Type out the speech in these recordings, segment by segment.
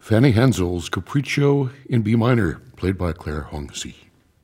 Fanny Hensel's Capriccio in B minor, played by Claire Hong-Si.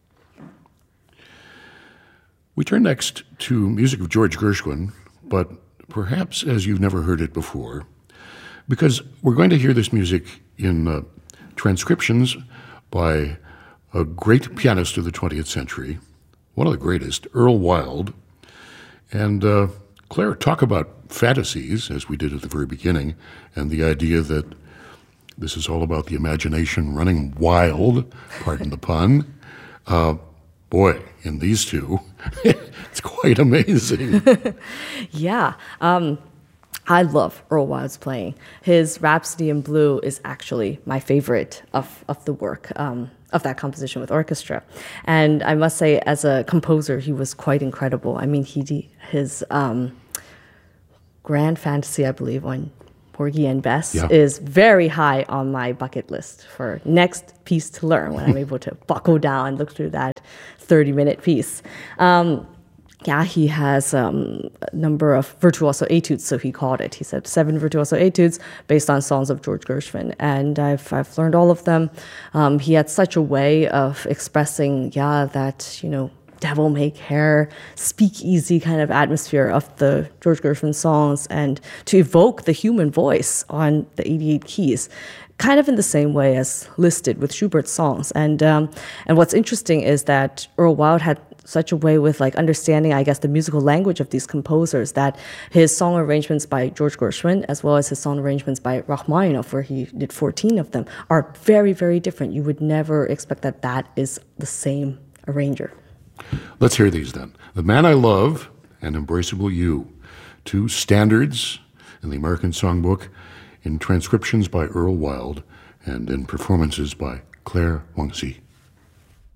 We turn next to music of George Gershwin, but perhaps as you've never heard it before, because we're going to hear this music in transcriptions by a great pianist of the 20th century, one of the greatest, Earl Wild. And Claire, talk about fantasies, as we did at the very beginning, and the idea that this is all about the imagination running wild, pardon the pun. Boy, in these two, it's quite amazing. Yeah. I love Earl Wild's playing. His Rhapsody in Blue is actually my favorite of the work, of that composition with orchestra. And I must say, as a composer, he was quite incredible. I mean, his Grand Fantasy, I believe, on Porgy and Bess is very high on my bucket list for next piece to learn when I'm able to buckle down and look through that 30-minute piece. He has a number of virtuoso etudes, so he called it. He said 7 virtuoso etudes based on songs of George Gershwin, and I've learned all of them. He had such a way of expressing, that, devil-may-care, speakeasy kind of atmosphere of the George Gershwin songs, and to evoke the human voice on the 88 keys, kind of in the same way as listed with Schubert's songs. And what's interesting is that Earl Wild had such a way with understanding, I guess, the musical language of these composers, that his song arrangements by George Gershwin, as well as his song arrangements by Rachmaninoff, where he did 14 of them, are very, very different. You would never expect that is the same arranger. Let's hear these then. The Man I Love and Embraceable You, two standards in the American Songbook, in transcriptions by Earl Wild and in performances by Claire Hong-Si.